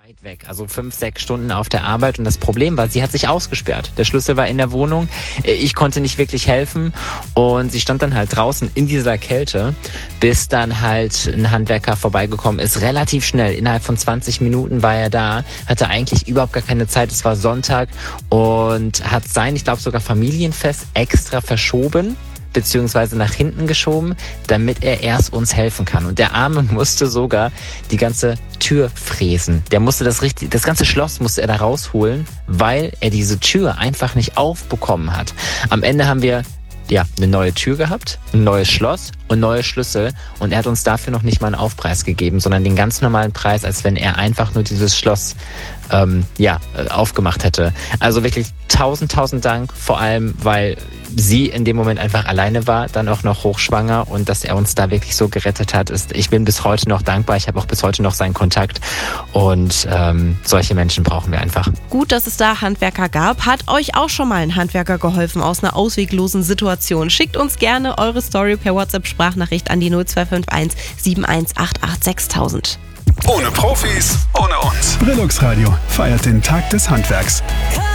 weit weg, also 5-6 Stunden auf der Arbeit, und das Problem war, sie hat sich ausgesperrt. Der Schlüssel war in der Wohnung, ich konnte nicht wirklich helfen und sie stand dann halt draußen in dieser Kälte, bis dann halt ein Handwerker vorbeigekommen ist, relativ schnell, innerhalb von 20 Minuten war er da, hatte eigentlich überhaupt gar keine Zeit, es war Sonntag, und hat sein, ich glaube sogar Familienfest extra verschoben, beziehungsweise nach hinten geschoben, damit er erst uns helfen kann. Und der Arme musste sogar die ganze Tür fräsen. Der musste das ganze Schloss musste er da rausholen, weil er diese Tür einfach nicht aufbekommen hat. Am Ende haben wir eine neue Tür gehabt, ein neues Schloss und neue Schlüssel, und er hat uns dafür noch nicht mal einen Aufpreis gegeben, sondern den ganz normalen Preis, als wenn er einfach nur dieses Schloss aufgemacht hätte. Also wirklich tausend Dank, vor allem, weil sie in dem Moment einfach alleine war, dann auch noch hochschwanger, und dass er uns da wirklich so gerettet hat, ich bin bis heute noch dankbar. Ich habe auch bis heute noch seinen Kontakt, und solche Menschen brauchen wir einfach. Gut, dass es da Handwerker gab. Hat euch auch schon mal ein Handwerker geholfen aus einer ausweglosen Situation? Schickt uns gerne eure Story per WhatsApp-Sprachnachricht an die 0251 7188 6000. Ohne Profis, ohne uns. Brillux Radio feiert den Tag des Handwerks.